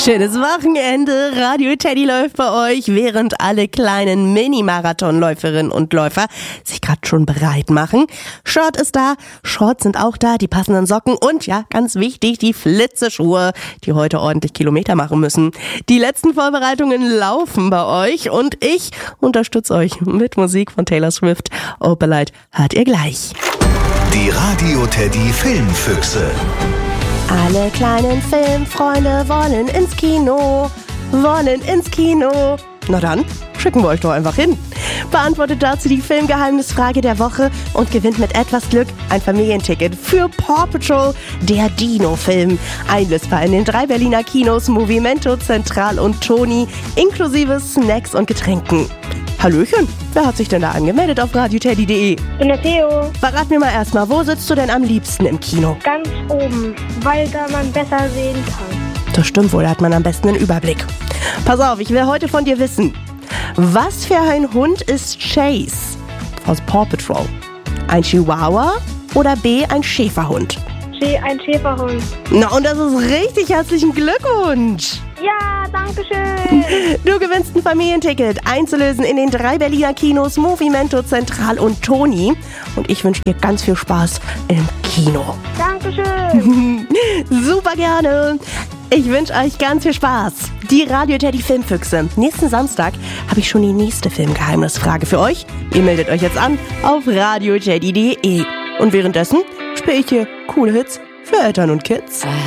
Schönes Wochenende. Radio Teddy läuft bei euch, während alle kleinen Mini-Marathonläuferinnen und Läufer sich gerade schon bereit machen. Shirt ist da, Shorts sind auch da, die passenden Socken und ja, ganz wichtig, die Flitzeschuhe, die heute ordentlich Kilometer machen müssen. Die letzten Vorbereitungen laufen bei euch und ich unterstütze euch mit Musik von Taylor Swift. Opalite hört ihr gleich. Die Radio Teddy Filmfüchse. Alle kleinen Filmfreunde wollen ins Kino. Na dann, schicken wir euch doch einfach hin. Beantwortet dazu die Filmgeheimnisfrage der Woche und gewinnt mit etwas Glück ein Familienticket für Paw Patrol, der Dino-Film. Einlösbar in den 3 Berliner Kinos Movimento, Zentral und Toni, inklusive Snacks und Getränken. Hallöchen, wer hat sich denn da angemeldet auf radioteddy.de? Ich bin der Theo. Verrat mir mal erstmal, wo sitzt du denn am liebsten im Kino? Ganz oben, weil da man besser sehen kann. Das stimmt wohl, da hat man am besten einen Überblick. Pass auf, ich will heute von dir wissen, was für ein Hund ist Chase aus Paw Patrol? Ein Chihuahua oder B, ein Schäferhund? Ein Schäferhund. Na, und das ist richtig, herzlichen Glückwunsch! Ja, danke schön. Du gewinnst ein Familienticket, einzulösen in den 3 Berliner Kinos Movimento, Zentral und Toni. Und ich wünsche dir ganz viel Spaß im Kino. Dankeschön. Super gerne. Ich wünsche euch ganz viel Spaß. Die Radio Teddy Filmfüchse. Nächsten Samstag habe ich schon die nächste Filmgeheimnisfrage für euch. Ihr meldet euch jetzt an auf radioteddy.de. Und währenddessen spiele ich hier coole Hits für Eltern und Kids.